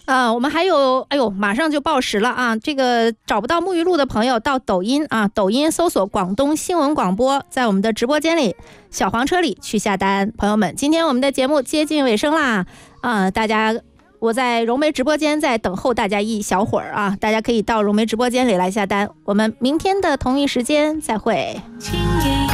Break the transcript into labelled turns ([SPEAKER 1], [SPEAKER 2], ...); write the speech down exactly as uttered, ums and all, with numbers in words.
[SPEAKER 1] 呃，我们还有，哎呦，马上就报时了啊！这个找不到沐浴露的朋友，到抖音啊，抖音搜索广东新闻广播，在我们的直播间里小黄车里去下单。朋友们，今天我们的节目接近尾声啦，啊，大家，我在融媒直播间在等候大家一小会儿啊，大家可以到融媒直播间里来下单。我们明天的同一时间再会。